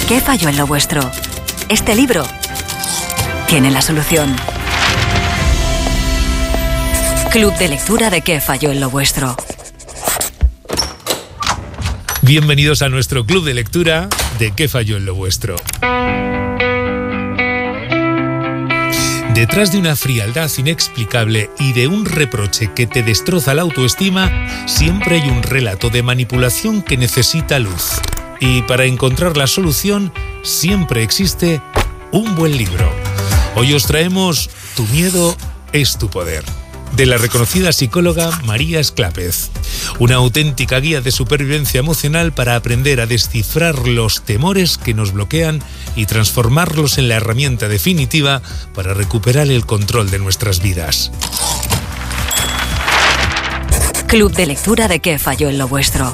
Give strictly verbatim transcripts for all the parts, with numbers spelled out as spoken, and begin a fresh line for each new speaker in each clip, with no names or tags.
¿Qué falló en lo vuestro? Este libro tiene la solución. Club de lectura de ¿Qué falló en lo vuestro?
Bienvenidos a nuestro club de lectura de ¿Qué falló en lo vuestro? Detrás de una frialdad inexplicable y de un reproche que te destroza la autoestima, siempre hay un relato de manipulación que necesita luz. Y para encontrar la solución, siempre existe un buen libro. Hoy os traemos Tu miedo es tu poder, de la reconocida psicóloga María Esclápez. Una auténtica guía de supervivencia emocional para aprender a descifrar los temores que nos bloquean y transformarlos en la herramienta definitiva para recuperar el control de nuestras vidas.
Club de lectura de ¿Qué falló en lo vuestro?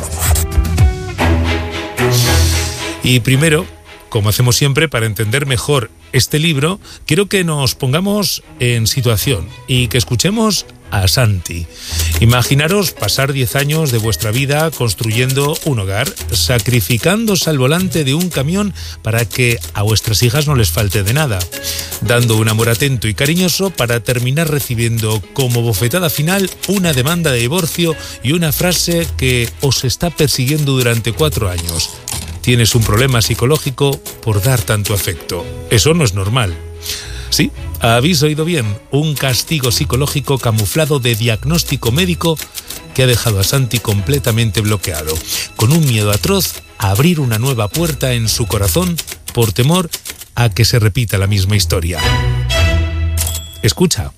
Y primero, como hacemos siempre, para entender mejor este libro, quiero que nos pongamos en situación y que escuchemos a Santi. Imaginaros pasar diez años de vuestra vida construyendo un hogar, sacrificándose al volante de un camión para que a vuestras hijas no les falte de nada, dando un amor atento y cariñoso para terminar recibiendo como bofetada final una demanda de divorcio y una frase que os está persiguiendo durante cuatro años. Tienes un problema psicológico por dar tanto afecto. Eso no es normal. Sí, habéis oído bien, un castigo psicológico camuflado de diagnóstico médico que ha dejado a Santi completamente bloqueado, con un miedo atroz a abrir una nueva puerta en su corazón por temor a que se repita la misma historia. Escucha.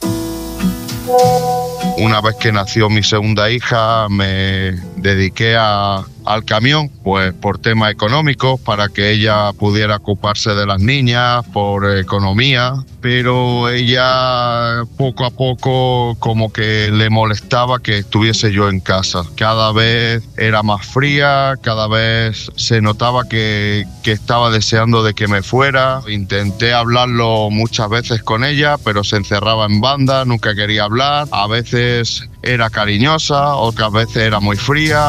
Una vez que nació mi segunda hija, me dediqué a, al camión, pues por temas económicos, para que ella pudiera ocuparse de las niñas, por economía, pero ella poco a poco como que le molestaba que estuviese yo en casa. Cada vez era más fría, cada vez se notaba que, que estaba deseando de que me fuera. Intenté hablarlo muchas veces con ella, pero se encerraba en banda, nunca quería hablar. A veces era cariñosa, otras veces era muy fría.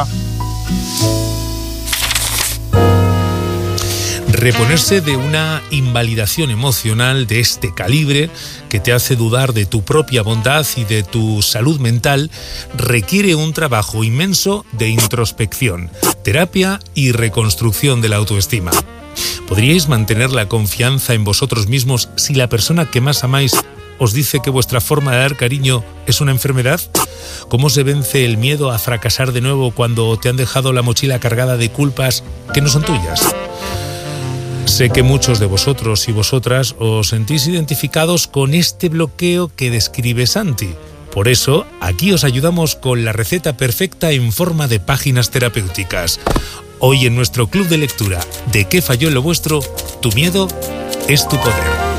Reponerse de una invalidación emocional de este calibre que te hace dudar de tu propia bondad y de tu salud mental requiere un trabajo inmenso de introspección, terapia y reconstrucción de la autoestima. ¿Podríais mantener la confianza en vosotros mismos si la persona que más amáis os dice que vuestra forma de dar cariño es una enfermedad? ¿Cómo se vence el miedo a fracasar de nuevo cuando te han dejado la mochila cargada de culpas que no son tuyas? Sé que muchos de vosotros y vosotras os sentís identificados con este bloqueo que describe Santi. Por eso, aquí os ayudamos con la receta perfecta en forma de páginas terapéuticas. Hoy en nuestro club de lectura de ¿Qué falló en lo vuestro? Tu miedo es tu poder.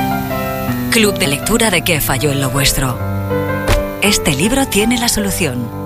Club de lectura de ¿Qué falló en lo vuestro? Este libro tiene la solución.